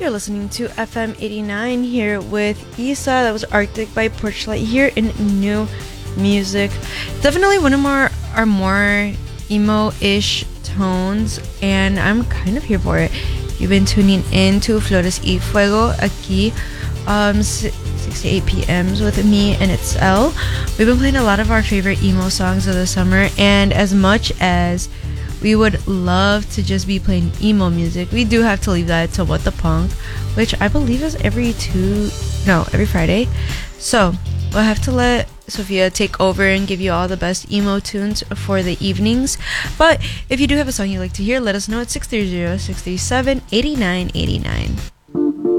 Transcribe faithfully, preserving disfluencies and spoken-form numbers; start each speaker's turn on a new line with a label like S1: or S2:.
S1: You're listening to F M eighty-nine here with Isa. That was Arctic by Porchlight here in New Music. Definitely one of our, our more emo-ish tones, and I'm kind of here for it. You've been tuning in to Flores y Fuego aquí, um, six to eight p.m. with me and it's Elle. We've been playing a lot of our favorite emo songs of the summer, and as much as we would love to just be playing emo music, we do have to leave that to What the Punk, which I believe is every two, no, every Friday. So we'll have to let Sophia take over and give you all the best emo tunes for the evenings. But if you do have a song you'd like to hear, let us know at six three zero, six three seven, eight nine eight nine.